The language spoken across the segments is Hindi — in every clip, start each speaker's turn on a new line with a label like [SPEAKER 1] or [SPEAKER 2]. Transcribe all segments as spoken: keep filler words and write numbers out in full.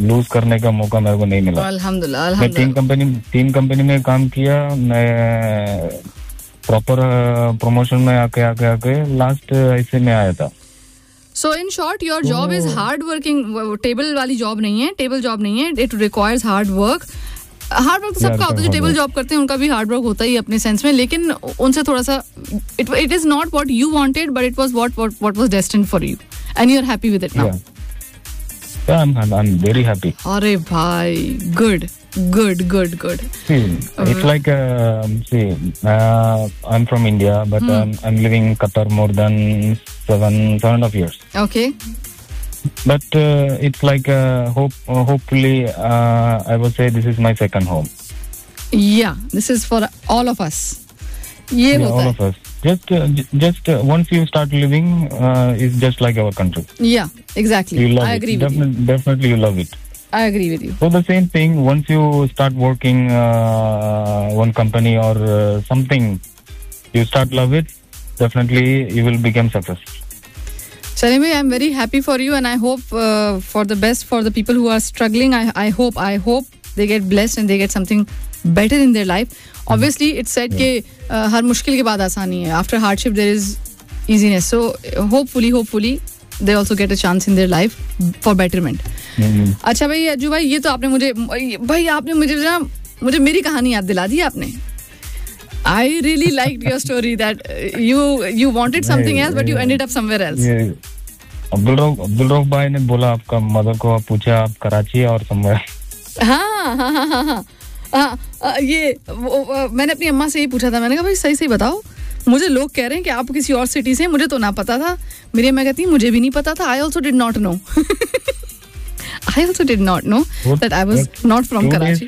[SPEAKER 1] लूज करने का मौका मेरे को नहीं मिला.
[SPEAKER 2] अल्हम्दुलिल्लाह,
[SPEAKER 1] मैं
[SPEAKER 2] अल्हम्दुलिल्लाह.
[SPEAKER 1] तीन कंपनी तीन कंपनी में काम किया. मैं प्रॉपर प्रमोशन में आके आके आके लास्ट ऐसे में आया था.
[SPEAKER 2] So in short, your job is hard working. Table वाली जॉब नहीं है, टेबल जॉब नहीं है. It requires hard work. Hard work तो सबका होता है, जो टेबल जॉब करते हैं उनका भी हार्ड वर्क होता ही अपने सेंस में, लेकिन उनसे थोड़ा सा it it is not what you wanted but it was what what was destined for you and you are happy with it now.
[SPEAKER 1] Yeah, I'm, I'm very happy.
[SPEAKER 2] अरे भाई, good, good, good, good.
[SPEAKER 1] See, it's like uh, see, uh, I'm from India, but hmm. um, I'm living in Qatar more than seven seven and a half years.
[SPEAKER 2] Okay.
[SPEAKER 1] But uh, it's like uh, hope. Uh, hopefully, uh, I would say this is my second home.
[SPEAKER 2] Yeah, this is for all of us. ये
[SPEAKER 1] yeah,
[SPEAKER 2] होता
[SPEAKER 1] all
[SPEAKER 2] है.
[SPEAKER 1] of us. Just, uh, j- just uh, once you start living, uh, it's just like our country.
[SPEAKER 2] Yeah, exactly.
[SPEAKER 1] You love
[SPEAKER 2] I
[SPEAKER 1] it.
[SPEAKER 2] agree with
[SPEAKER 1] Defin-
[SPEAKER 2] you.
[SPEAKER 1] Definitely, you love it.
[SPEAKER 2] I agree with you.
[SPEAKER 1] So the same thing. Once you start working uh, one company or uh, something, you start love it. Definitely, you will become successful.
[SPEAKER 2] Salim bhai, I'm very happy for you and I hope uh, for the best for the people who are struggling. I I hope I hope they get blessed and they get something better in their life. Obviously, it's said कि uh, हर मुश्किल के बाद आसानी है. After hardship, there is easiness. So hopefully, hopefully, they also get a chance in their life for betterment.
[SPEAKER 1] Mm-hmm.
[SPEAKER 2] अच्छा भाई, अज्जू भाई, ये तो आपने मुझे भाई आपने मुझे ना मुझे मेरी कहानी याद दिला दी आपने. I really liked your story that you you wanted something else but you ended up somewhere else.
[SPEAKER 1] Abdul Rauf Abdul Rauf भाई ने बोला आपका मदर को आप पूछा आप कराची और somewhere.
[SPEAKER 2] हाँ हाँ हाँ हाँ हाँ हाँ ये वो, मैंने अपनी अम्मा से ही पूछा था. मैंने कहा भाई सही सही बताओ, मुझे लोग कह रहे हैं कि आप किसी और सिटी से, मुझे तो ना पता था. मेरी अम्मा कहती है मुझे भी नहीं पता था. I also did not know I also did not know that I was not from Karachi.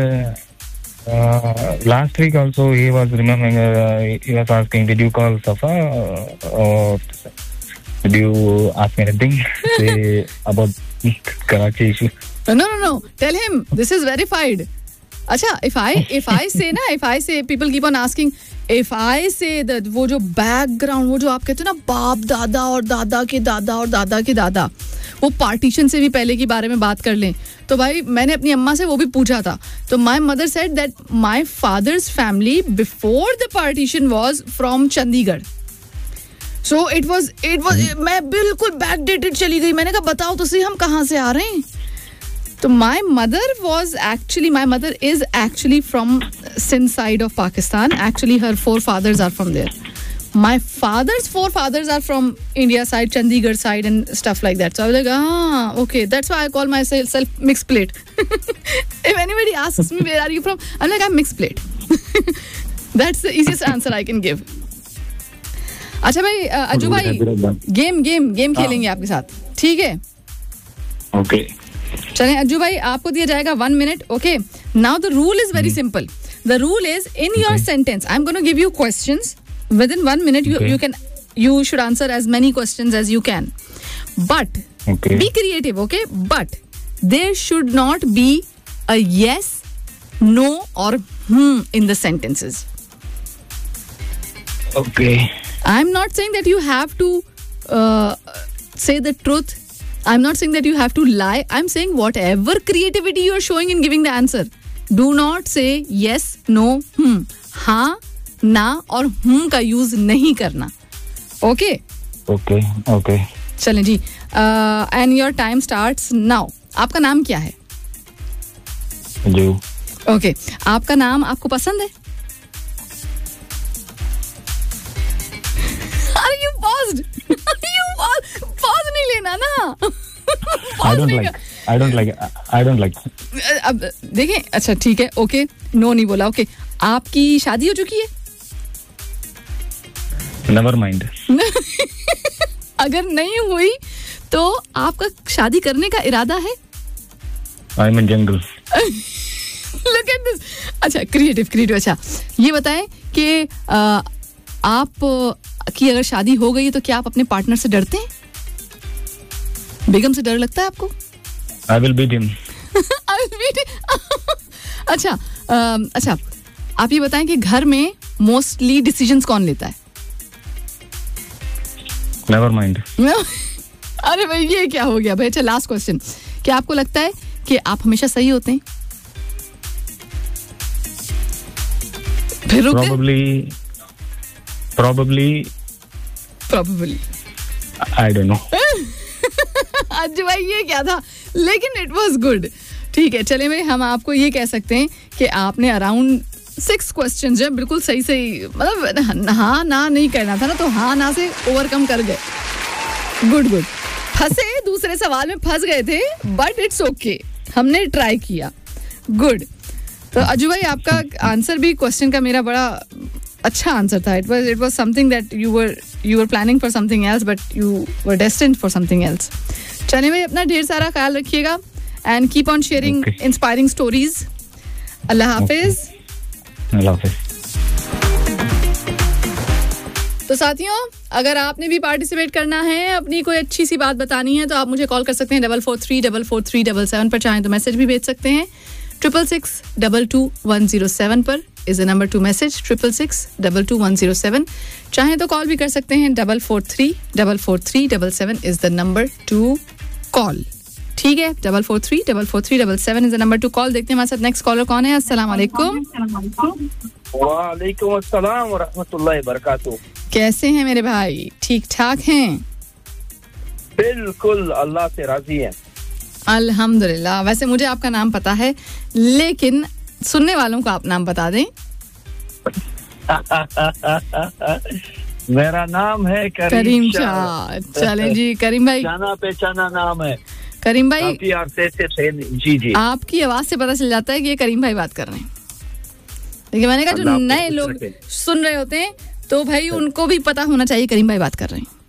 [SPEAKER 1] Last week also he was remembering, uh, he was asking, did you call Safa uh, or did you ask me anything say about Karachi issue?
[SPEAKER 2] No, no, no. Tell him this is verified. अच्छा, if I if I say ना, if I say people keep on asking, if I say that वो जो background, वो जो आप कहते हो ना बाप दादा और दादा के दादा और दादा के दादा, वो पार्टीशन से भी पहले के बारे में बात कर लें, तो भाई मैंने अपनी अम्मा से वो भी पूछा था. तो my mother said that my father's family before the partition was from Chandigarh. So it was it was मैं बिल्कुल backdated चली गई. मैंने कहा बताओ तो सही हम कहाँ से आ रहे हैं. So my mother was actually, my mother is actually from Sindh side of Pakistan. Actually, her forefathers are from there. My father's forefathers are from India side, Chandigarh side and stuff like that. So I was like, ah, okay. That's why I call myself self mixed plate. If anybody asks me, where are you from? I'm like, I'm mixed plate. That's the easiest answer I can give. अच्छा भाई, अज्जू भाई, गेम गेम गेम खेलेंगे आपके साथ, ठीक है?
[SPEAKER 1] Okay.
[SPEAKER 2] चलें अज्जू भाई, आपको दिया जाएगा one minute. Okay, now the rule is very simple. The rule is in your sentence I am gonna give you questions with in one minute. You you can you should answer as many questions as you can, but be creative. Okay, but there should not be a yes, no और हम्म in the sentences.
[SPEAKER 1] Okay.
[SPEAKER 2] I am not saying that you have to uh, say the truth. I'm not saying that you have to lie. I'm saying whatever creativity you are showing in giving the answer. Do not say yes, no, hmm. हाँ, ना और hmm का use नहीं करना. Okay?
[SPEAKER 1] Okay, okay.
[SPEAKER 2] चलें जी. Uh, and your time starts now. आपका नाम क्या है?
[SPEAKER 1] जी.
[SPEAKER 2] Okay. आपका नाम आपको पसंद है? Are you paused? You paused? Pause नहीं लेना ना.
[SPEAKER 1] I don't like. I don't like. I don't like.
[SPEAKER 2] अब देखें, अच्छा ठीक है, ओके, नो नहीं बोला. ओके, आपकी शादी हो चुकी है?
[SPEAKER 1] Never mind.
[SPEAKER 2] अगर नहीं हुई तो आपका शादी करने का इरादा है?
[SPEAKER 1] I'm in jungle.
[SPEAKER 2] Look at this. अच्छा, क्रिएटिव क्रिएटिव. अच्छा, ये बताएं कि आप की अगर शादी हो गई है तो क्या आप अपने पार्टनर से डरते हैं? बेगम से डर लगता है आपको?
[SPEAKER 1] I will beat him.
[SPEAKER 2] I will beat him. अच्छा, अच्छा, आप ये बताएं कि घर में मोस्टली डिसीजंस कौन लेता है?
[SPEAKER 1] Never mind.
[SPEAKER 2] अरे भाई, ये क्या हो गया भाई? अच्छा, लास्ट क्वेश्चन. क्या आपको लगता है कि आप हमेशा सही होते हैं? फिर रुक गए?
[SPEAKER 1] Probably, probably,
[SPEAKER 2] Probably.
[SPEAKER 1] I don't know.
[SPEAKER 2] आज भाई ये क्या था, लेकिन इट वाज गुड. ठीक है, चले भाई, हम आपको ये कह सकते हैं कि आपने अराउंड सिक्स क्वेश्चन जो बिल्कुल सही सही, मतलब हाँ ना नहीं करना था ना, तो हाँ ना से ओवरकम कर गए. Good good. फंसे दूसरे सवाल में फंस गए थे, बट इट्स ओके, हमने ट्राई किया. गुड. तो अजू भाई, आपका आंसर भी क्वेश्चन का मेरा बड़ा अच्छा आंसर था. It was it was something that you were you were planning for something else, but you were destined for something else. चलिए भाई, अपना ढेर सारा ख्याल रखिएगा and keep on sharing inspiring stories. अल्लाह हाफिज.
[SPEAKER 1] अल्लाह हाफिज.
[SPEAKER 2] तो साथियों, अगर आपने भी पार्टिसिपेट करना है, अपनी कोई अच्छी सी बात बतानी है, तो आप मुझे कॉल कर सकते हैं double four three double four three double seven पर. चाहें तो मैसेज भी भेज सकते हैं. Triple six double two one zero seven पर is the number two message. Triple six double two one zero seven. चाहें तो कॉल भी कर सकते हैं. Double four three double four three double seven is the number two call. ठीक है, double four three double four three double seven is the number two call. देखते हैं हमारे साथ नेक्स्ट कॉलर कौन है. अस्सलाम वालेकुम.
[SPEAKER 3] वालेकुम अस्सलाम व रहमतुल्लाहि व बरकातुहू.
[SPEAKER 2] कैसे हैं मेरे भाई? ठीक ठाक हैं?
[SPEAKER 3] बिल्कुल, अल्लाह से राजी है.
[SPEAKER 2] अल्हम्दुलिल्लाह. वैसे मुझे आपका नाम पता है, लेकिन सुनने वालों को आप नाम बता दें.
[SPEAKER 3] मेरा नाम है करीम,
[SPEAKER 2] करीम शाह. चले जी करीम भाई,
[SPEAKER 3] जाना पहचाना नाम है.
[SPEAKER 2] करीम भाई,
[SPEAKER 3] काफी अरसे से थे. जी जी,
[SPEAKER 2] आपकी आवाज से पता चल जाता है कि ये करीम भाई बात कर रहे हैं. लेकिन मैंने कहा जो नए लोग सुन रहे होते हैं, तो भाई उनको भी पता होना चाहिए करीम भाई बात कर रहे हैं.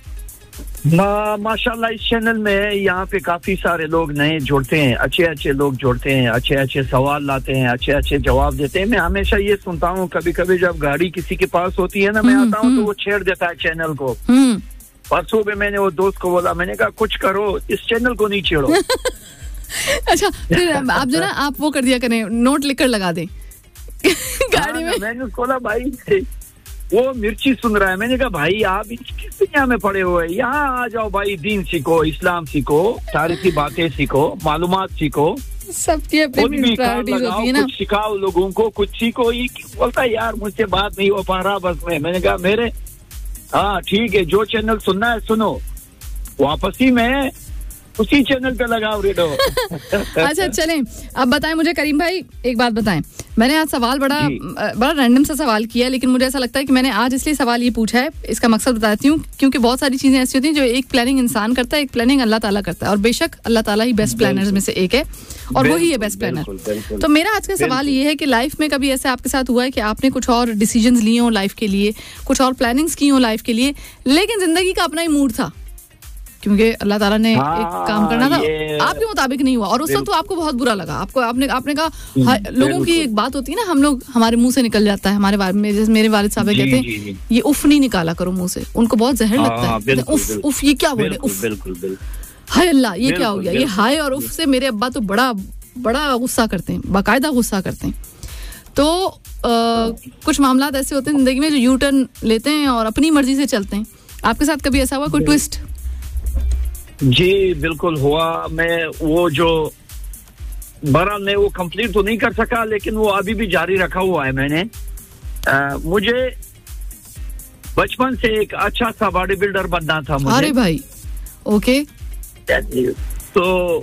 [SPEAKER 3] मा, माशाल्लाह इस चैनल में यहाँ पे काफी सारे लोग नए जुड़ते हैं, अच्छे अच्छे लोग जुड़ते हैं, अच्छे अच्छे सवाल लाते हैं, अच्छे अच्छे जवाब देते हैं. मैं हमेशा ये सुनता हूँ, कभी कभी जब गाड़ी किसी के पास होती है ना, मैं आता हूँ तो वो छेड़ देता है चैनल को. परसों भी मैंने वो दोस्त को बोला, मैंने कहा कुछ करो, इस चैनल को नहीं छेड़ो.
[SPEAKER 2] अच्छा, फिर आप जो ना आप वो कर दिया करें, नोट लिखकर लगा दें गाड़ी में.
[SPEAKER 3] मैंने उसको बोला, भाई वो मिर्ची सुन रहा है. मैंने कहा भाई आप किस दुनिया में पड़े हुए हैं, यहाँ आ जाओ भाई, दीन सीखो, इस्लाम सीखो, तारीखी बातें सीखो, मालूमात सीखो.
[SPEAKER 2] सबकी अपनी प्रायोरिटीज होती है ना.
[SPEAKER 3] कुछ सिखाओ लोगों को, कुछ सीखो. ये बोलता है यार मुझसे बात नहीं हो पा रहा बस में. मैंने कहा मेरे हाँ ठीक है, जो चैनल सुनना है सुनो, वापसी में उसी चैनल पे लगाओ रेडो.
[SPEAKER 2] अच्छा चलें, अब बताएं मुझे करीम भाई एक बात बताएं. मैंने आज सवाल बड़ा बड़ा रैंडम सा सवाल किया, लेकिन मुझे ऐसा लगता है कि मैंने आज इसलिए सवाल ये पूछा है, इसका मकसद बताती हूँ, क्योंकि बहुत सारी चीजें ऐसी होती हैं जो एक प्लानिंग इंसान करता है, एक प्लानिंग अल्लाह ताला करता है, और बेशक अल्लाह ताला ही बेस्ट प्लानर्स में से एक है, और वही है बेस्ट प्लानर. तो मेरा आज का सवाल ये है कि लाइफ में कभी ऐसे आपके साथ हुआ है कि आपने कुछ और डिसीजंस लिए हो लाइफ के लिए, कुछ और प्लानिंग्स की हो लाइफ के लिए, लेकिन जिंदगी का अपना ही मूड था, क्योंकि अल्लाह ताला ने हाँ, एक काम करना था, आपके मुताबिक नहीं हुआ, और उस वक्त तो आपको बहुत बुरा लगा. आपको आपने आपने कहा, लोगों की एक बात होती है ना, हम लोग हमारे मुंह से निकल जाता है, हमारे बारे में, जैसे मेरे वालिद साहब कहते हैं, ये उफ नहीं निकाला करो मुंह से, उनको बहुत जहर लगता है. उफ उफ ये क्या वर्ड है, उफ, हाय अल्लाह ये क्या हो गया. ये हाय और उफ से मेरे अब्बा तो बड़ा बड़ा गुस्सा करते हैं, बाकायदा गुस्सा करते हैं. तो कुछ मामला ऐसे होते हैं जिंदगी में जो यू टर्न लेते हैं और अपनी मर्जी से चलते हैं. आपके साथ कभी ऐसा हुआ, कोई ट्विस्ट?
[SPEAKER 3] जी बिल्कुल हुआ. मैं वो जो बहरहाल मैं वो कंप्लीट तो नहीं कर सका, लेकिन वो अभी भी जारी रखा हुआ है मैंने. आ, मुझे बचपन से एक अच्छा सा बॉडी बिल्डर बनना था मुझे.
[SPEAKER 2] अरे भाई, ओके.
[SPEAKER 3] तो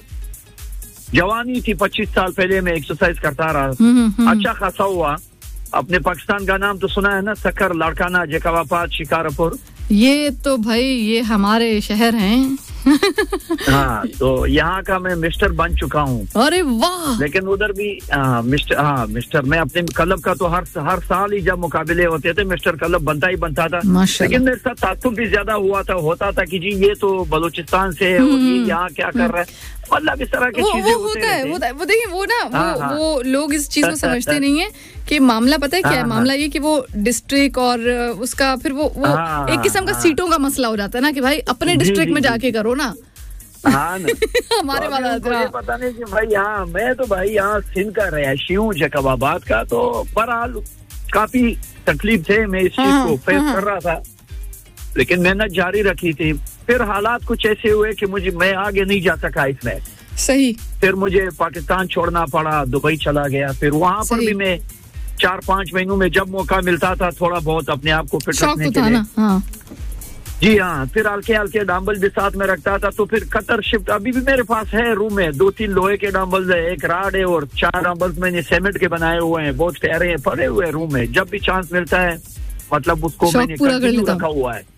[SPEAKER 3] जवानी थी, पच्चीस साल पहले मैं एक्सरसाइज करता रहा, अच्छा खासा हुआ. अपने पाकिस्तान का नाम तो सुना है ना, सक्कर, लाड़काना, जेकावापात, शिकारपुर. ये
[SPEAKER 2] तो भाई ये हमारे शहर हैं.
[SPEAKER 3] हाँ, तो यहाँ का मैं मिस्टर बन चुका हूँ.
[SPEAKER 2] अरे वाह.
[SPEAKER 3] लेकिन उधर भी आ, मिस्टर हाँ मिस्टर मैं अपने क्लब का तो हर हर साल ही जब मुकाबले होते थे मिस्टर क्लब बनता ही बनता था. लेकिन मेरे साथ तात्तुब भी ज्यादा हुआ था, होता था कि जी ये तो बलूचिस्तान से है, यहाँ क्या कर रहा है, मतलब इस तरह की चीजें
[SPEAKER 2] होता है. वो वो देखिए वो ना वो वो लोग इस चीज को समझते नहीं है कि मामला पता है क्या है. मामला ये कि वो डिस्ट्रिक्ट और उसका फिर वो वो एक किस्म का सीटों का मसला हो जाता है ना, कि भाई अपने डिस्ट्रिक्ट में जाके करो ना.
[SPEAKER 3] हाँ ना.
[SPEAKER 2] हमारे वाला
[SPEAKER 3] ये पता नहीं कि भाई यहाँ मैं तो भाई यहाँ सिंध का रहायशी हूँ, जकाबाबाद का. तो बहरहाल काफी तकलीफ थे, मैं इस चीज को फेस कर रहा था, लेकिन मेहनत जारी रखी थी. फिर हालात कुछ ऐसे हुए कि मुझे मैं आगे नहीं जा सका इसमें.
[SPEAKER 2] सही.
[SPEAKER 3] फिर मुझे पाकिस्तान छोड़ना पड़ा, दुबई चला गया, फिर वहाँ पर भी मैं चार पांच महीनों में जब मौका मिलता था थोड़ा बहुत अपने आप को फिट रखने के लिए.
[SPEAKER 2] हाँ.
[SPEAKER 3] जी हाँ, फिर हल्के हल्के डम्बल भी साथ में रखता था. तो फिर कतर शिफ्ट अभी भी मेरे पास है रूम में, दो तीन लोहे के डम्बल्स है, एक राड है और चार डम्बल्स मैंने सीमेंट के बनाए हुए हैं, बहुत प्यारे हैं, पड़े हुए रूम में. जब भी चांस मिलता है मतलब उसको मैंने कंटिन्यू रखा हुआ है.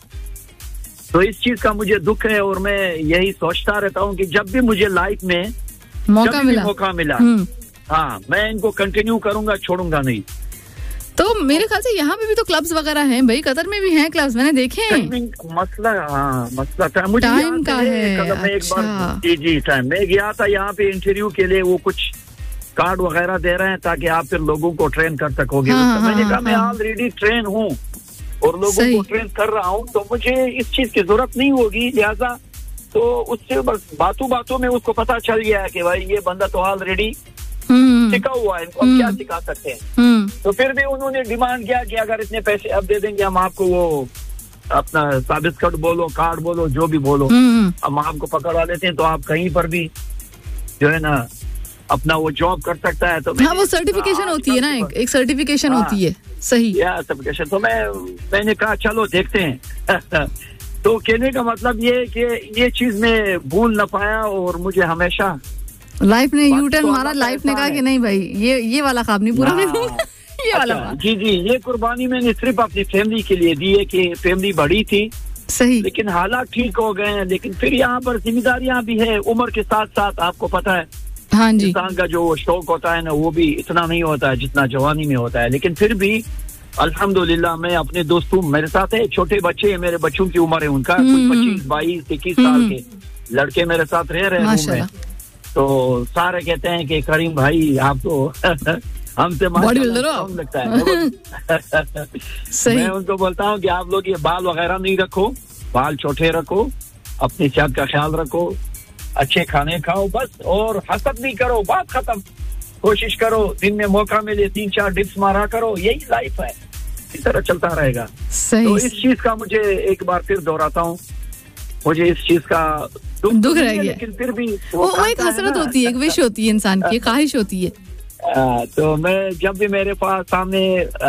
[SPEAKER 3] तो इस चीज का मुझे दुख है और मैं यही सोचता रहता हूँ कि जब भी मुझे लाइफ में
[SPEAKER 2] मौका मिला
[SPEAKER 3] मौका मिला हाँ मैं इनको कंटिन्यू करूंगा, छोड़ूंगा नहीं.
[SPEAKER 2] तो मेरे ख्याल से यहाँ पे भी तो क्लब्स वगैरह हैं भाई, कतर में भी हैं क्लब्स, मैंने देखे हैं.
[SPEAKER 3] मसला हाँ मसला था मुझे
[SPEAKER 2] टाइम का है.
[SPEAKER 3] मैं एक बार जी जी टाइम मैं गया था यहाँ पे इंटरव्यू के लिए, वो कुछ कार्ड वगैरह दे रहे हैं ताकि आप फिर लोगों को ट्रेन कर सकोगे.
[SPEAKER 2] हाँ,
[SPEAKER 3] तो मैंने
[SPEAKER 2] हाँ,
[SPEAKER 3] कहा मैं
[SPEAKER 2] हाँ.
[SPEAKER 3] ऑलरेडी ट्रेन हूँ और लोगों को ट्रेन कर रहा हूँ, तो मुझे इस चीज की जरूरत नहीं होगी. लिहाजा तो उससे बस बातों बातों में उसको पता चल गया कि भाई ये बंदा तो ऑलरेडी सिखा हुआ है, इनको क्या सिखा सकते हैं. तो फिर भी उन्होंने डिमांड किया कि अगर इतने पैसे अब दे देंगे हम आपको वो अपना साबित कार्ड बोलो, कार्ड बोलो, जो भी बोलो, हम आपको पकड़ा लेते हैं तो आप कहीं पर भी जो है ना अपना वो जॉब कर सकता है. तो
[SPEAKER 2] हाँ, वो सर्टिफिकेशन होती है ना, एक एक सर्टिफिकेशन होती है. सही
[SPEAKER 3] या सर्टिफिकेशन. तो मैं मैंने कहा चलो देखते हैं. तो कहने का मतलब ये कि ये चीज मैं भूल न पाया और मुझे हमेशा
[SPEAKER 2] लाइफ ने यू टर्न मारा. लाइफ ने कहा कि नहीं भाई ये ये वाला ख्वाब नहीं पूरा करूंगा. ये वाला
[SPEAKER 3] जी जी ये कुर्बानी मैंने सिर्फ अपनी फैमिली के लिए दी है कि फैमिली बड़ी थी.
[SPEAKER 2] सही.
[SPEAKER 3] लेकिन हालात ठीक हो गए हैं, लेकिन फिर यहाँ पर जिम्मेदारियां भी है उम्र के साथ साथ. आपको पता है
[SPEAKER 2] हाँ जी,
[SPEAKER 3] इंसान का जो शौक होता है ना वो भी इतना नहीं होता है जितना जवानी में होता है. लेकिन फिर भी अल्हम्दुलिल्लाह मैं अपने दोस्तों मेरे साथ है, छोटे बच्चे हैं, मेरे बच्चों की उम्र है उनका कुछ पच्चीस बाईस इक्कीस साल के लड़के मेरे साथ रह रहे हैं. तो सारे कहते हैं कि करीम भाई आप तो हमसे माशाल्लाह लगता है. सही. मैं उनको बोलता हूँ कि आप लोग ये बाल वगैरह नहीं रखो, बाल छोटे रखो, अपनी सेहत का ख्याल रखो, अच्छे खाने खाओ बस, और हसद नहीं करो, बात खत्म. कोशिश करो दिन में मौका मिले तीन चार डिप्स मारा करो, यही लाइफ है, इस तरह चलता रहेगा.
[SPEAKER 2] सही.
[SPEAKER 3] तो इस चीज का मुझे एक बार फिर दोहराता हूँ, मुझे इस चीज का
[SPEAKER 2] दुख रह गया,
[SPEAKER 3] लेकिन फिर भी
[SPEAKER 2] वो, वो एक हसरत होती है, एक विश होती है इंसान की, ख्वाहिश होती है.
[SPEAKER 3] आ, तो मैं जब भी मेरे पास सामने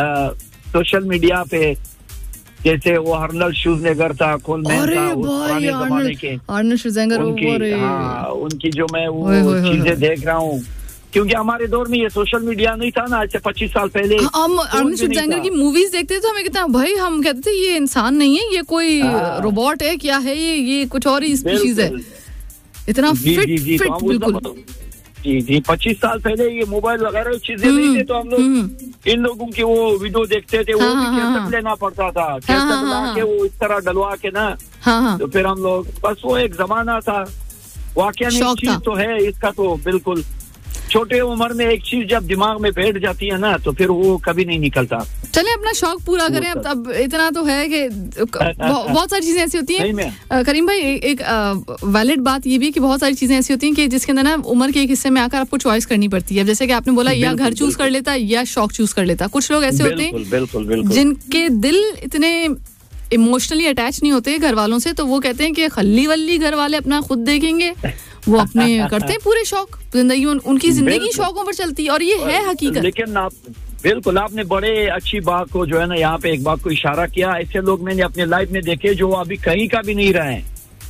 [SPEAKER 3] सोशल मीडिया पे जैसे वो अर्नल्ड श्वार्ज़नेगर था, कोलमैन था, उस पुराने जमाने के
[SPEAKER 2] अर्नल्ड श्वार्ज़नेगर,
[SPEAKER 3] उनकी हाँ उनकी जो मैं वो चीजें देख रहा हूँ, क्योंकि हमारे दौर में ये सोशल मीडिया नहीं था ना, आज से पच्चीस साल पहले
[SPEAKER 2] हम अर्नल्ड श्वार्ज़नेगर की मूवीज देखते तो हमें कितना भाई, हम कहते थे ये इंसान नहीं है, ये कोई रोबोट है, क्या है ये ये कुछ और ही स्पीशीज है. इतना फिट फिट बिल्कुल.
[SPEAKER 3] जी जी पच्चीस साल पहले ये मोबाइल वगैरह चीजें नहीं थे, तो हम लोग इन लोगों की वो वीडियो देखते थे, वो भी कैसेट लेना पड़ता था, कैसेट ला के वो इस तरह डलवा के ना, तो फिर हम लोग बस वो एक जमाना था. वाकई में चीज तो है इसका, तो बिल्कुल छोटे उम्र में एक चीज जब दिमाग में बैठ जाती है ना तो फिर वो कभी नहीं निकलता.
[SPEAKER 2] चले अपना शौक पूरा करें. अब अब इतना तो है कि बहुत सारी चीजें ऐसी होती हैं करीम भाई. एक वैलिड बात ये भी कि बहुत सारी चीजें ऐसी होती हैं कि जिसके अंदर ना उम्र के एक हिस्से में आकर आपको चॉइस करनी पड़ती है. जैसे कि आपने बोला या घर चूज कर लेता या शौक चूज कर लेता. कुछ लोग ऐसे होते हैं जिनके दिल इतने इमोशनली अटैच नहीं होते घर वालों से, तो वो कहते हैं कि खल्ली वल्ली घर वाले अपना खुद देखेंगे, वो अपने करते हैं पूरे शौक. जिंदगी उन, उनकी जिंदगी शौकों पर चलती है और ये है हकीकत.
[SPEAKER 3] लेकिन आप बिल्कुल आपने बड़े अच्छी बात को जो है ना यहाँ पे एक बात को इशारा किया. ऐसे लोग मैंने अपने लाइफ में देखे जो अभी कहीं का भी नहीं रहे,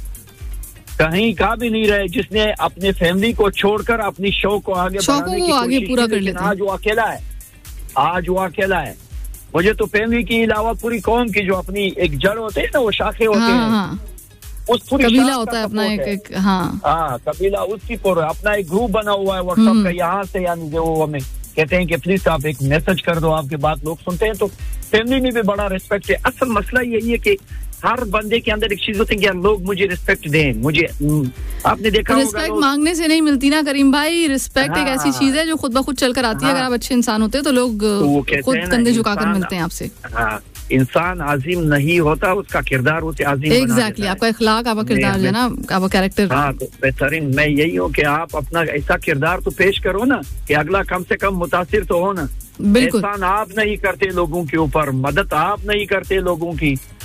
[SPEAKER 3] कहीं का भी नहीं रहे, जिसने अपने फैमिली को छोड़कर अपनी शौक को आगे बढ़ाने की
[SPEAKER 2] आगे पूरा कर लेते हैं.
[SPEAKER 3] आज वो अकेला है, आज वो अकेला है. मुझे तो फैमिली के अलावा पूरी कौम की जो अपनी एक जड़ होते हैं ना, वो शाखे होते
[SPEAKER 2] हाँ,
[SPEAKER 3] हैं
[SPEAKER 2] हाँ.
[SPEAKER 3] उस पूरी
[SPEAKER 2] कबीला होता है अपना एक, एक हाँ
[SPEAKER 3] हाँ कबीला, उसकी पर अपना एक ग्रुप बना हुआ है व्हाट्सएप का. यहाँ से यानी जो हमें कहते हैं कि प्लीज आप एक मैसेज कर दो, आपकी बात लोग सुनते हैं, तो फैमिली में भी बड़ा रिस्पेक्ट है. असल मसला यही है कि हर बंदे के अंदर एक चीज होती है कि लोग मुझे रिस्पेक्ट दें. मुझे आपने देखा
[SPEAKER 2] रिस्पेक्ट मांगने से नहीं मिलती ना करीम भाई. रिस्पेक्ट एक ऐसी चीज है जो खुद ब खुद चलकर आती है. अगर आप अच्छे इंसान होते हैं तो लोग खुद कंधे झुकाकर मिलते हैं आपसे.
[SPEAKER 3] इंसान आजिम नहीं होता, उसका किरदार उसे आजिम बना देता है.
[SPEAKER 2] एग्जैक्टली, आपका इखलाक, आपका किरदार जो है ना, आपका कैरेक्टर.
[SPEAKER 3] हाँ, तो बेहतरीन मैं यही हूँ कि आप अपना ऐसा किरदार तो पेश करो ना कि अगला कम से कम मुतासिर तो हो ना.
[SPEAKER 2] बिल्कुल.
[SPEAKER 3] एहसान आप नहीं करते लोगों के ऊपर, मदद आप नहीं करते लोगों की,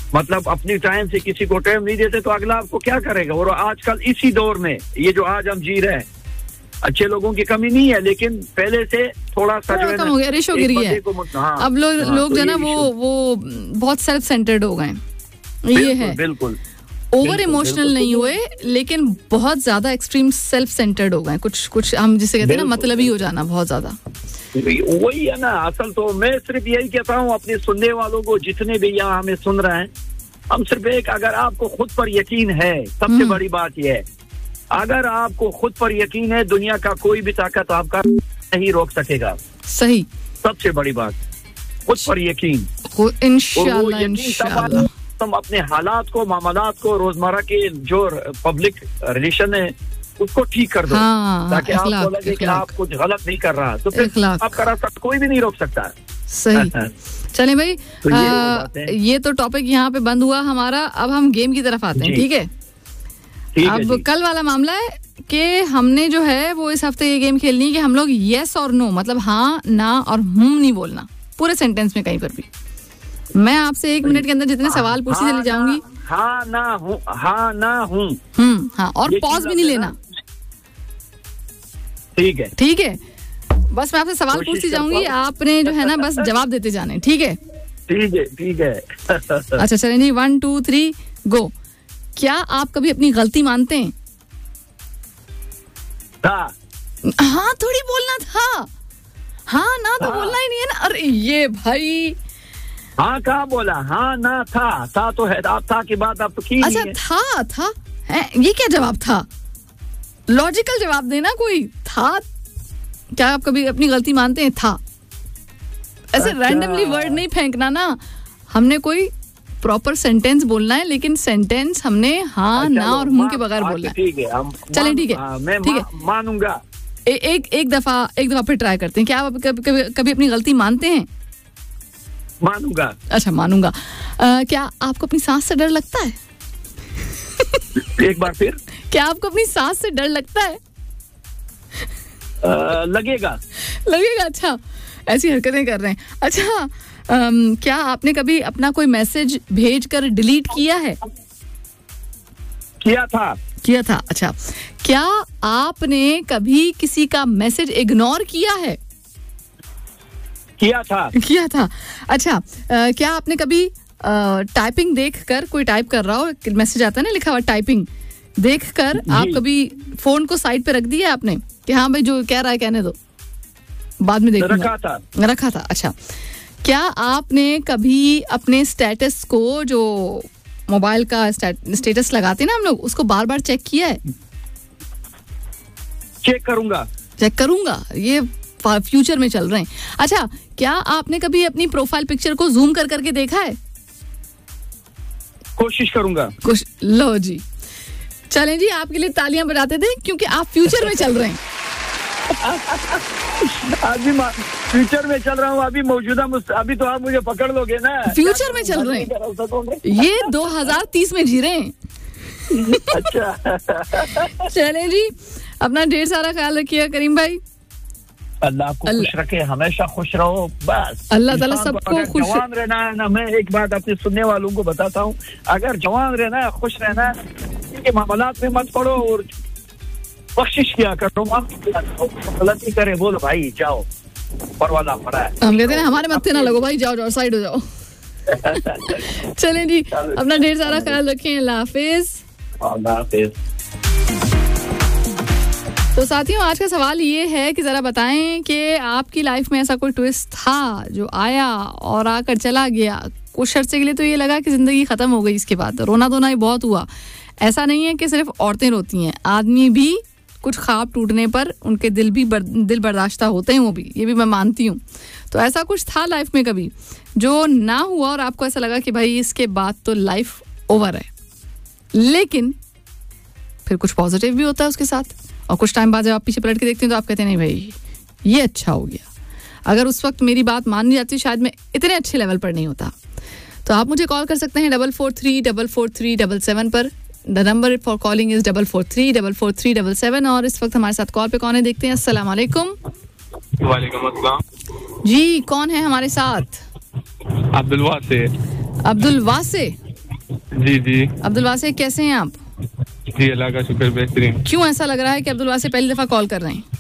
[SPEAKER 3] मतलब अपनी टाइम से किसी को टाइम नहीं देते तो अगला आपको क्या करेगा? और आजकल इसी दौर में ये जो आज हम जी रहे हैं, अच्छे लोगों की कमी नहीं है, लेकिन पहले से थोड़ा सा जो है
[SPEAKER 2] कम हो गया, रेशो गिर गया है।
[SPEAKER 3] हाँ,
[SPEAKER 2] अब लोग
[SPEAKER 3] हाँ,
[SPEAKER 2] लोग
[SPEAKER 3] तो
[SPEAKER 2] जो ना वो वो बहुत सेल्फ सेंटर्ड हो गए, ये है।
[SPEAKER 3] बिल्कुल
[SPEAKER 2] ओवर इमोशनल नहीं हुए, लेकिन बहुत ज्यादा एक्सट्रीम सेल्फ सेंटर्ड हो गए। कुछ कुछ हम जिसे कहते हैं ना मतलबी हो जाना बहुत ज्यादा।
[SPEAKER 3] वही है ना असल। तो मैं सिर्फ यही कहता हूँ अपने सुनने वालों को, जितने भी यहाँ हमें सुन रहे हैं, हम सिर्फ एक, अगर आपको खुद पर यकीन है, सबसे बड़ी बात यह है, अगर आपको खुद पर यकीन है, दुनिया का कोई भी ताकत आपका नहीं रोक सकेगा।
[SPEAKER 2] सही,
[SPEAKER 3] सबसे बड़ी बात खुद पर यकीन।
[SPEAKER 2] इंशाल्लाह इंशाल्लाह
[SPEAKER 3] तुम अपने हालात को, मामलात को, रोजमर्रा के जो पब्लिक रिलेशन है उसको ठीक कर दो,
[SPEAKER 2] हाँ,
[SPEAKER 3] ताकि आपको लगे कि आप कुछ गलत नहीं कर रहा, तो फिर आपका रास्ता कोई भी नहीं रोक सकता है।
[SPEAKER 2] सही। चले भाई,
[SPEAKER 3] तो ये,
[SPEAKER 2] आ, ये तो टॉपिक यहाँ पे बंद हुआ हमारा। अब हम गेम की तरफ आते हैं, ठीक है? अब कल वाला मामला है कि हमने जो है वो इस हफ्ते ये गेम खेलनी है कि हम लोग यस और नो, मतलब हाँ ना और हूँ नहीं बोलना पूरे सेंटेंस में कहीं पर भी। मैं आपसे एक मिनट के अंदर जितने सवाल पूछती चली जाऊंगी।
[SPEAKER 3] हाँ ना हूँ, हाँ ना हूँ,
[SPEAKER 2] हम्म हाँ, और पॉज भी नहीं लेना,
[SPEAKER 3] ठीक है?
[SPEAKER 2] ठीक है, बस मैं आपसे सवाल पूछती जाऊंगी, आपने जो है ना बस जवाब देते जाने, ठीक है?
[SPEAKER 3] ठीक है ठीक है।
[SPEAKER 2] अच्छा चलें जी, वन टू थ्री गो। क्या आप कभी अपनी गलती मानते हैं?
[SPEAKER 3] हाँ
[SPEAKER 2] हाँ थोड़ी बोलना था, हाँ ना तो बोलना ही नहीं है ना। अरे ये भाई,
[SPEAKER 3] हाँ कहाँ बोला? हाँ ना था, था तो है, आप था की बात आप तो की।
[SPEAKER 2] अच्छा था था है, ये क्या जवाब था? लॉजिकल जवाब देना कोई। था, क्या आप कभी अपनी गलती मानते हैं? था, ऐसे रैंडमली वर्ड नहीं फेंकना ना, हमने कोई प्रॉपर सेंटेंस बोलना है, लेकिन सेंटेंस हमने हाँ ना और हूँ के बगैर बोलना है।
[SPEAKER 3] ठीक है,
[SPEAKER 2] चलें ठीक है, ठीक है,
[SPEAKER 3] मानूंगा।
[SPEAKER 2] एक एक दफा एक दफा फिर ट्राई करते हैं। क्या आप कभी कभी, कभी अपनी गलती मानते हैं?
[SPEAKER 3] मानूंगा।
[SPEAKER 2] अच्छा मानूंगा। आ, क्या आपको अपनी सांस से डर लगता है?
[SPEAKER 3] एक बार फिर,
[SPEAKER 2] क्या आपको अपनी सांस से डर लगता है?
[SPEAKER 3] आ, लगेगा
[SPEAKER 2] लगेगा। अच्छा, ऐसी हरकतें कर रहे हैं। अच्छा, आम, क्या आपने कभी अपना कोई मैसेज भेज कर डिलीट किया है?
[SPEAKER 3] किया था।
[SPEAKER 2] किया था। अच्छा, क्या आपने कभी किसी का मैसेज इग्नोर किया है?
[SPEAKER 3] किया था।
[SPEAKER 2] किया था। अच्छा, आ, क्या आपने कभी टाइपिंग देखकर, कोई टाइप कर रहा हो, मैसेज आता है ना लिखा हुआ टाइपिंग, देखकर आप कभी फोन को साइड पे रख दिया आपने कि हाँ भाई जो कह रहा है कहने दो, बाद में देखूंगा?
[SPEAKER 3] रखा था।
[SPEAKER 2] रखा था। अच्छा, क्या आपने कभी अपने स्टेटस को, जो मोबाइल का स्टेटस लगाते हैं ना हम लोग, उसको बार बार चेक किया है?
[SPEAKER 3] चेक करूंगा।
[SPEAKER 2] चेक करूंगा, ये फ्यूचर में चल रहे हैं। अच्छा, क्या आपने कभी अपनी प्रोफाइल पिक्चर को जूम कर करके देखा है?
[SPEAKER 3] कोशिश करूंगा।
[SPEAKER 2] कुछ लो जी, चलें जी, आपके लिए तालियां बजाते थे क्योंकि आप फ्यूचर में चल रहे हैं।
[SPEAKER 3] अभी फ्यूचर में चल रहा हूँ, अभी मौजूदा, अभी तो आप मुझे पकड़ लोगे ना।
[SPEAKER 2] फ्यूचर में चल रहे हैं, ये दो हज़ार तीस में जी रहे हैं।
[SPEAKER 3] अच्छा
[SPEAKER 2] चलें जी, अपना ढेर सारा ख्याल रखिएगा करीम भाई।
[SPEAKER 3] अल्लाह आपको खुश रखे, हमेशा खुश रहो, बस
[SPEAKER 2] अल्लाह ताला सबको खुश।
[SPEAKER 3] जवान रहना है ना, मैं एक बात अपने सुनने वालों को बताता हूँ, अगर जवान रहना है, खुश रहना है, इनके मामलात में मत पड़ो और बख्शिश किया करो, गलती करे बोलो भाई जाओ, परवाला पड़ा है।
[SPEAKER 2] हम कहते हैं हमारे मत्थे ना लगो भाई, जाओ जाओ साइड हो जाओ। चलें जी, अपना ढेर सारा ख्याल रखें। अल्लाह हाफिज।
[SPEAKER 3] अल्लाह हाफिज।
[SPEAKER 2] तो साथियों, आज का सवाल ये है कि ज़रा बताएं कि आपकी लाइफ में ऐसा कोई ट्विस्ट था जो आया और आकर चला गया, कुछ अरसे के लिए तो ये लगा कि ज़िंदगी ख़त्म हो गई, इसके बाद रोना धोना ही बहुत हुआ। ऐसा नहीं है कि सिर्फ औरतें रोती हैं, आदमी भी कुछ ख्वाब टूटने पर उनके दिल भी बर, दिल बर्दाश्ता होते हैं, वो भी, ये भी मैं मानती हूँ। तो ऐसा कुछ था लाइफ में कभी जो ना हुआ और आपको ऐसा लगा कि भाई इसके बाद तो लाइफ ओवर है, लेकिन फिर कुछ पॉजिटिव भी होता है उसके साथ, और कुछ टाइम बाद जब आप पीछे पलट के देखते हैं तो आप कहते हैं नहीं भाई ये अच्छा हो गया, अगर उस वक्त मेरी बात मान ली जाती शायद मैं इतने अच्छे लेवल पर नहीं होता। तो आप मुझे कॉल कर सकते हैं double four three double four three double seven पर। The number for calling is double four three double four three double seven. और इस वक्त हमारे साथ कॉल पे कौन है, देखते हैं। अस्सलाम वालेकुम।
[SPEAKER 4] वालेकुम अस्सलाम
[SPEAKER 2] जी, कौन है हमारे साथ?
[SPEAKER 4] अब्दुल वासे।
[SPEAKER 2] अब्दुल वासे,
[SPEAKER 4] जी जी
[SPEAKER 2] अब्दुल वासे कैसे हैं आप?
[SPEAKER 4] जी, अल्लाह का शुक्र, बेहतरीन।
[SPEAKER 2] क्यों ऐसा लग रहा है कि अब्दुल वासे पहली दफा कॉल कर रहे हैं?